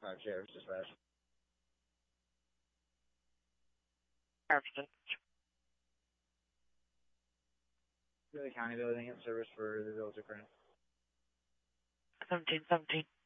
5 Sheriff's Dispatch. Harveston. The county building in service for the Village of Crane. 1717.